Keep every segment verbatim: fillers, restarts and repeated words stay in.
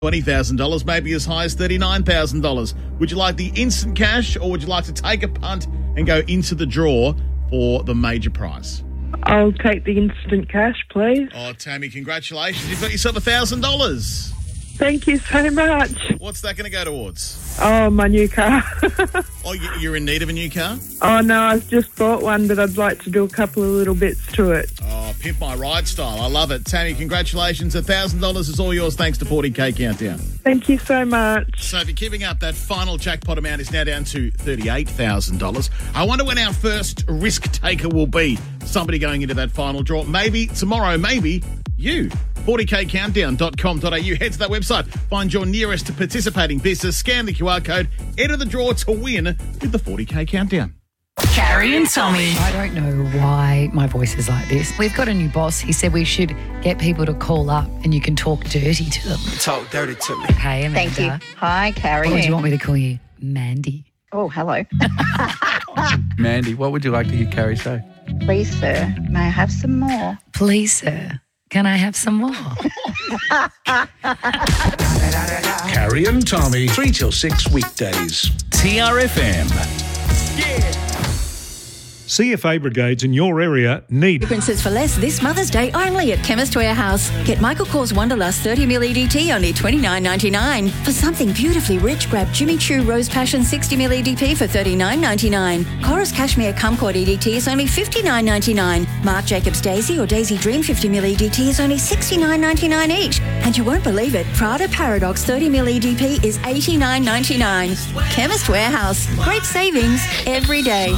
twenty thousand dollars, maybe as high as thirty-nine thousand dollars. Would you like the instant cash or would you like to take a punt and go into the draw for the major prize? I'll take the instant cash, please. Oh, Tammy, congratulations. You've got yourself one thousand dollars. Thank you so much. What's that going to go towards? Oh, my new car. Oh, you- you're in need of a new car? Oh, no, I've just bought one, but I'd like to do a couple of little bits to it. Oh, pimp my ride style. I love it. Tammy, congratulations. one thousand dollars is all yours thanks to forty K Countdown. Thank you so much. So if you're keeping up, that final jackpot amount is now down to thirty-eight thousand dollars. I wonder when our first risk taker will be. Somebody going into that final draw. Maybe tomorrow, maybe you. forty K countdown dot com dot a u. Head to that website. Find your nearest participating business. Scan the Q R code. Enter the draw to win with the forty K Countdown. Carrie and Tommy. I don't know why my voice is like this. We've got a new boss. He said we should get people to call up and you can talk dirty to them. Talk dirty to me. Hey, Amanda. Thank you. Hi, Carrie. What would you want me to call you? Mandy. Oh, hello. Mandy, what would you like to hear Carrie say? Please, sir, may I have some more? Please, sir, can I have some more? Carrie and Tommy, three till six weekdays. T R F M. C F A brigades in your area need Differences for less this Mother's Day only at Chemist Warehouse. Get Michael Kors Wonderlust thirty milliliter E D T only twenty-nine ninety-nine. For something beautifully rich, grab Jimmy Choo Rose Passion sixty milliliter E D P for thirty-nine ninety-nine. Chorus Cashmere Kumquat E D T is only fifty-nine ninety-nine. Marc Jacobs Daisy or Daisy Dream fifty milliliter E D T is only sixty-nine ninety-nine each. And you won't believe it, Prada Paradox thirty milliliter E D P is eighty-nine ninety-nine. Chemist Warehouse. Great savings every day.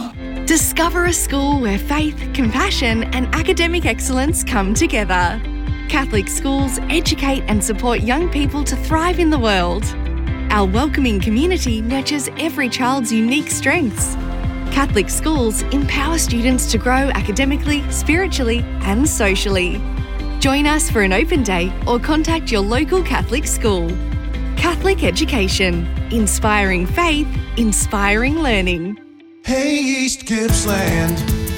Discover a school where faith, compassion, and academic excellence come together. Catholic schools educate and support young people to thrive in the world. Our welcoming community nurtures every child's unique strengths. Catholic schools empower students to grow academically, spiritually, and socially. Join us for an open day or contact your local Catholic school. Catholic education, inspiring faith, inspiring learning. Hey, East Gippsland,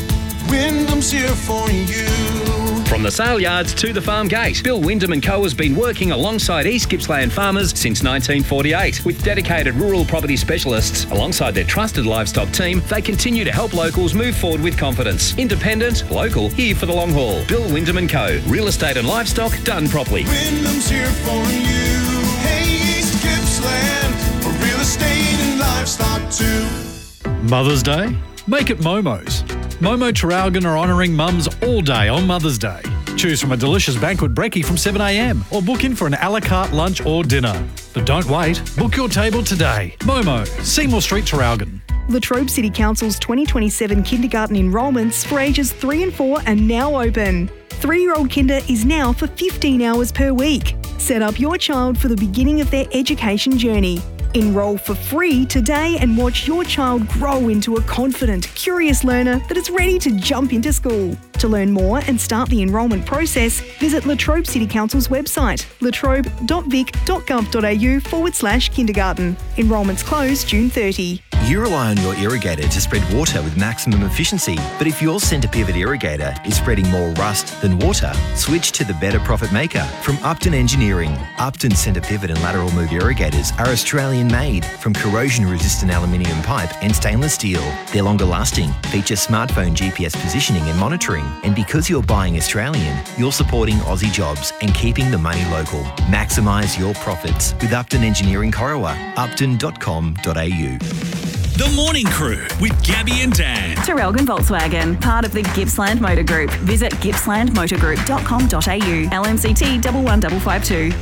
Wyndham's here for you. From the sale yards to the farm gate, Bill Wyndham and Co has been working alongside East Gippsland farmers since nineteen forty-eight. With dedicated rural property specialists alongside their trusted livestock team, they continue to help locals move forward with confidence. Independent, local, here for the long haul. Bill Wyndham and Co. Real estate and livestock done properly. Wyndham's here for you. Hey, East Gippsland, for real estate and livestock too. Mother's Day? Make it Momo's. Momo Traralgon are honouring mums all day on Mother's Day. Choose from a delicious banquet brekkie from seven a m or book in for an a la carte lunch or dinner. But don't wait, book your table today. Momo, Seymour Street, Traralgon. Latrobe City Council's twenty twenty-seven kindergarten enrolments for ages three and four are now open. Three-year-old kinder is now for fifteen hours per week. Set up your child for the beginning of their education journey. Enroll for free today and watch your child grow into a confident, curious learner that is ready to jump into school. To learn more and start the enrolment process, visit Latrobe City Council's website, latrobe.vic.gov.au forward slash kindergarten. Enrolments close June thirtieth. You rely on your irrigator to spread water with maximum efficiency. But if your centre pivot irrigator is spreading more rust than water, switch to the better profit maker from Upton Engineering. Upton centre pivot and lateral move irrigators are Australian made from corrosion resistant aluminium pipe and stainless steel. They're longer lasting, feature smartphone G P S positioning and monitoring. And because you're buying Australian, you're supporting Aussie jobs and keeping the money local. Maximise your profits with Upton Engineering Corowa. upton dot com dot a u. The Morning Crew with Gabby and Dan. Traralgon Volkswagen, part of the Gippsland Motor Group. Visit gippsland motor group dot com dot a u. L M C T one one five five two.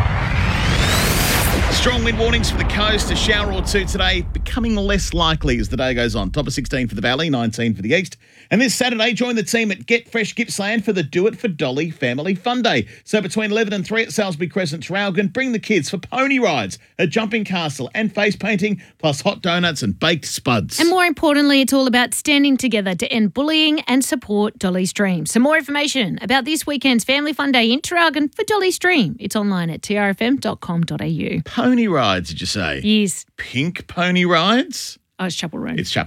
Strong wind warnings for the coast. A shower or two today, becoming less likely as the day goes on. Top of sixteen for the Valley, nineteen for the East. And this Saturday, join the team at Get Fresh Gippsland for the Do It for Dolly Family Fun Day. So between eleven and three at Salisbury Crescent, Traralgon, bring the kids for pony rides, a jumping castle and face painting, plus hot donuts and baked spuds. And more importantly, it's all about standing together to end bullying and support Dolly's Dream. Some more information about this weekend's Family Fun Day in Traralgon for Dolly's Dream. It's online at t r f m dot com dot a u. Pony rides, did you say? Yes. Pink pony rides? Oh, it's Chapel Roan. It's Chapel